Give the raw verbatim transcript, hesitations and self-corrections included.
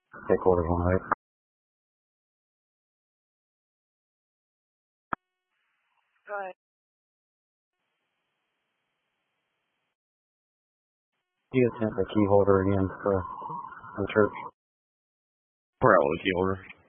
Okay, quarter one eight. Go ahead. Do you attempt the key holder again for the church? We're out with the key holder.